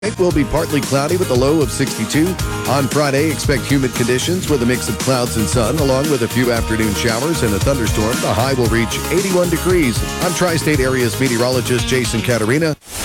It will be partly cloudy with a low of 62. On Friday, expect humid conditions with a mix of clouds and sun, along with a few afternoon showers and a thunderstorm. The high will reach 81 degrees. I'm Tri-State Area's meteorologist Jason Caterina.